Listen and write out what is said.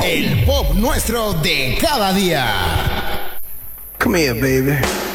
El pop nuestro de cada día. Come here, baby.